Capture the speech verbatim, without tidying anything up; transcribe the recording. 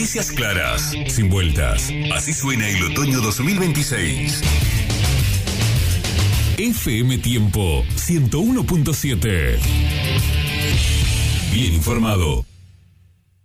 Noticias claras, sin vueltas. Así suena el otoño dos mil veintiséis. F M Tiempo ciento uno punto siete. Bien informado.